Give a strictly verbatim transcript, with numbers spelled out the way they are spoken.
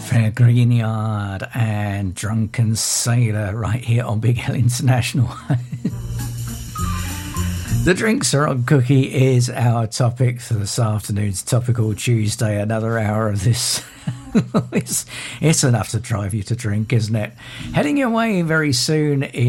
Fair Greenyard and Drunken Sailor right here on Big L International. The Drinks Are On Cookie is our topic for this afternoon's Topical Tuesday. Another hour of this. it's, it's enough to drive you to drink, isn't it? Heading your way very soon